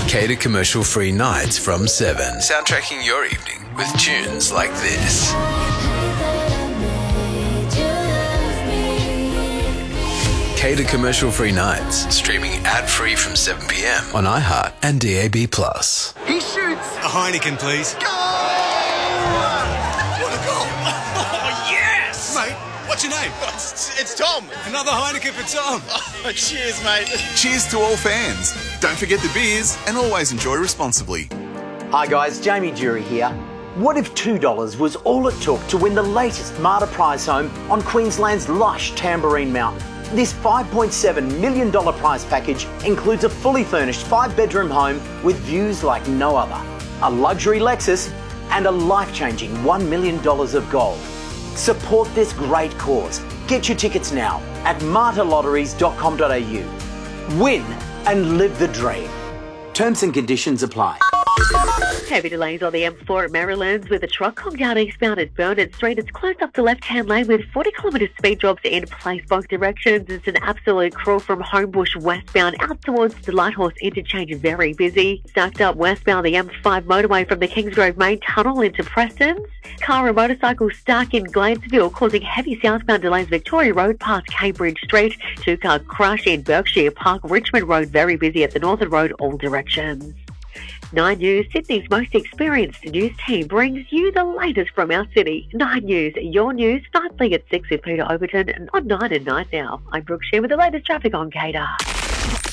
Cater commercial-free nights from 7. Soundtracking your evening with tunes like this. Cater commercial-free nights. Streaming ad-free from 7 p.m. on iHeart and DAB+. He shoots! A Heineken, please. Goal! What a goal! Oh, yes! Mate, what's your name? It's Tom. Another Heineken for Tom. Oh, cheers, mate. Cheers to all fans. Don't forget the beers and always enjoy responsibly. Hi guys, Jamie Jury here. What if $2 was all it took to win the latest Marta prize home on Queensland's lush Tamborine Mountain? This $5.7 million prize package includes a fully furnished 5-bedroom home with views like no other, a luxury Lexus and a life-changing $1 million of gold. Support this great cause. Get your tickets now at martalotteries.com.au. Win and live the dream. Terms and conditions apply. Heavy delays on the M4 at Marylands with a truck conked out eastbound at Burnett Street. It's closed up the left-hand lane with 40-kilometre speed drops in place both directions. It's an absolute crawl from Homebush westbound out towards the Lighthorse interchange. Very busy. Stacked up westbound the M5 motorway from the Kingsgrove main tunnel into Preston's. Car and motorcycle stuck in Gladesville causing heavy southbound delays Victoria Road past Cambridge Street. 2-car crash in Berkshire Park. Richmond Road very busy at the Northern Road all directions. 9 News, Sydney's most experienced news team, brings you the latest from our city. 9 News, your news, nightly at 6 with Peter Overton, and on 9 at night now. I'm Brooke Sheen with the latest traffic on Cater.